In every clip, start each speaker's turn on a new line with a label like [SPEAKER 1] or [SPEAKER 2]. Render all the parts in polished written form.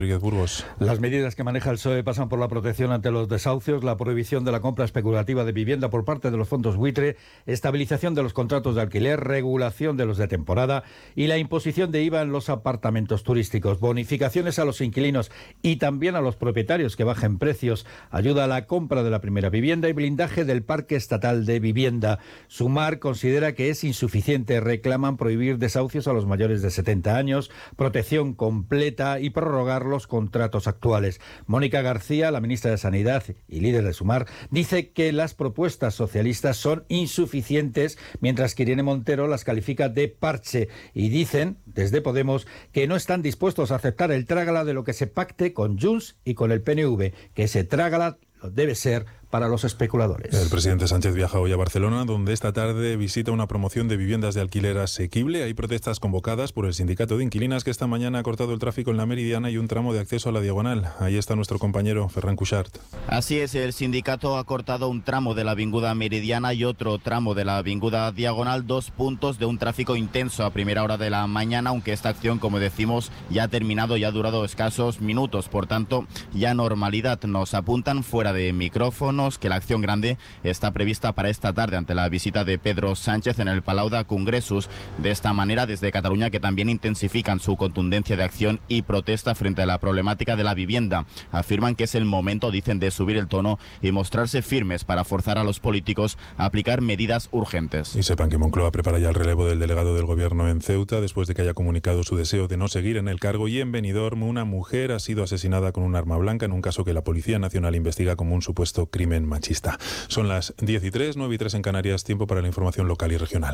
[SPEAKER 1] Burgos.
[SPEAKER 2] Las medidas que maneja el PSOE pasan por la protección ante los desahucios, la prohibición de la compra especulativa de vivienda por parte de los fondos buitre, estabilización de los contratos de alquiler, regulación de los de temporada y la imposición de IVA en los apartamentos turísticos, bonificaciones a los inquilinos y también a los propietarios que bajen precios, ayuda a la compra de la primera vivienda y blindaje del parque estatal de vivienda. Sumar considera que es insuficiente, reclaman prohibir desahucios a los mayores de 70 años, protección completa y prorrogar los contratos actuales. Mónica García, la ministra de Sanidad y líder de Sumar, dice que las propuestas socialistas son insuficientes, mientras que Irene Montero las califica de parche y dicen, desde Podemos, que no están dispuestos a aceptar el trágala de lo que se pacte con Junts y con el PNV, que ese trágala lo debe ser para los especuladores.
[SPEAKER 1] El presidente Sánchez viaja hoy a Barcelona, donde esta tarde visita una promoción de viviendas de alquiler asequible. Hay protestas convocadas por el sindicato de inquilinas que esta mañana ha cortado el tráfico en la Meridiana y un tramo de acceso a la Diagonal. Ahí está nuestro compañero Ferran Cuixart.
[SPEAKER 3] Así es, el sindicato ha cortado un tramo de la avinguda Meridiana y otro tramo de la avinguda Diagonal, 2 puntos de un tráfico intenso a primera hora de la mañana, aunque esta acción, como decimos, ya ha terminado y ha durado escasos minutos. Por tanto, ya normalidad. Nos apuntan fuera de micrófono que la acción grande está prevista para esta tarde ante la visita de Pedro Sánchez en el Palau de Congressos. De esta manera, desde Cataluña, que también intensifican su contundencia de acción y protesta frente a la problemática de la vivienda. Afirman que es el momento, dicen, de subir el tono y mostrarse firmes para forzar a los políticos a aplicar medidas urgentes.
[SPEAKER 1] Y sepan que Moncloa prepara ya el relevo del delegado del Gobierno en Ceuta, después de que haya comunicado su deseo de no seguir en el cargo. Y en Benidorm, una mujer ha sido asesinada con un arma blanca en un caso que la Policía Nacional investiga como un supuesto crimen machista. Son las 10:03, 9:03 en Canarias, tiempo para la información local y regional.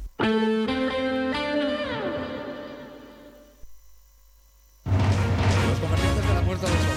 [SPEAKER 4] Los comerciantes de la Puerta del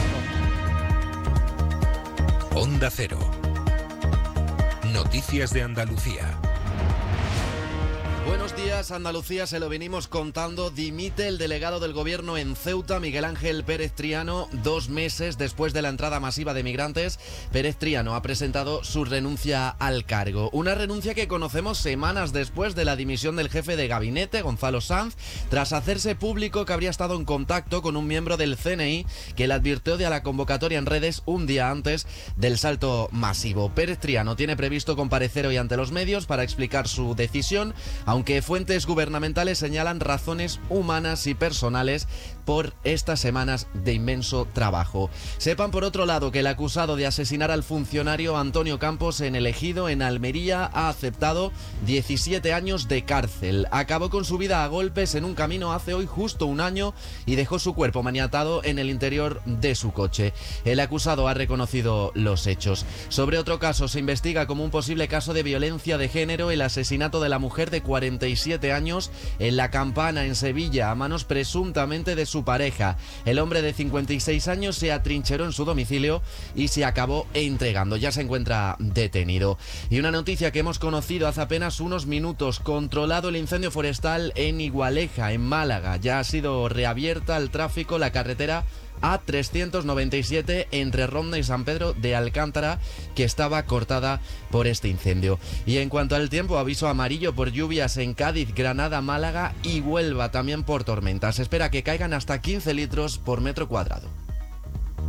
[SPEAKER 4] Sol.
[SPEAKER 5] Onda Cero. Noticias de Andalucía.
[SPEAKER 4] Buenos días, Andalucía, se lo venimos contando. Dimite el delegado del Gobierno en Ceuta, Miguel Ángel Pérez Triano, 2 meses después de la entrada masiva de migrantes. Pérez Triano ha presentado su renuncia al cargo. Una renuncia que conocemos semanas después de la dimisión del jefe de gabinete, Gonzalo Sanz, tras hacerse público que habría estado en contacto con un miembro del CNI que le advirtió de la convocatoria en redes un día antes del salto masivo. Pérez Triano tiene previsto comparecer hoy ante los medios para explicar su decisión, aunque fuentes gubernamentales señalan razones humanas y personales por estas semanas de inmenso trabajo. Sepan, por otro lado, que el acusado de asesinar al funcionario Antonio Campos en el Ejido, en Almería, ha aceptado 17 años de cárcel. Acabó con su vida a golpes en un camino hace hoy justo un año y dejó su cuerpo maniatado en el interior de su coche. El acusado ha reconocido los hechos. Sobre otro caso, se investiga como un posible caso de violencia de género el asesinato de la mujer de 47 años en La Campana, en Sevilla, a manos presuntamente de su pareja. El hombre de 56 años se atrincheró en su domicilio y se acabó entregando. Ya se encuentra detenido. Y una noticia que hemos conocido hace apenas unos minutos: controlado el incendio forestal en Igualeja, en Málaga. Ya ha sido reabierta al tráfico la carretera A397 entre Ronda y San Pedro de Alcántara, que estaba cortada por este incendio. Y en cuanto al tiempo, aviso amarillo por lluvias en Cádiz, Granada, Málaga y Huelva, también por tormentas. Se espera que caigan hasta 15 litros por metro cuadrado.